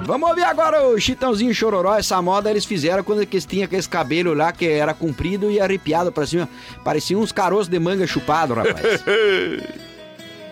Vamos ouvir agora o Chitãozinho Chororó. Essa moda eles fizeram quando eles tinham aqueles cabelos lá que era comprido e arrepiado pra cima. Parecia uns caroços de manga chupado, rapaz.